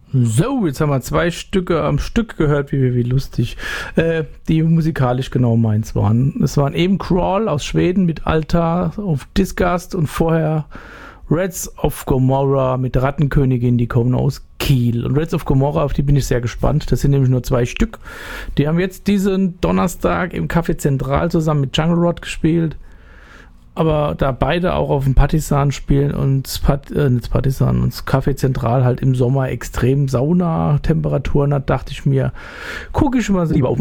So, jetzt haben wir 2 Stücke am Stück gehört, wie lustig, die musikalisch genau meins waren. Es waren eben Crawl aus Schweden mit Altar of Disgust und vorher Reds of Gomorrah mit Rattenkönigin, die kommen aus Kiel. Und Reds of Gomorrah, auf die bin ich sehr gespannt. Das sind nämlich nur 2 Stück. Die haben jetzt diesen Donnerstag im Café Zentral zusammen mit Jungle Rod gespielt. Aber da beide auch auf dem Partisan spielen und das Café Zentral halt im Sommer extrem Sauna-Temperaturen hat, dachte ich mir, gucke ich mal lieber auf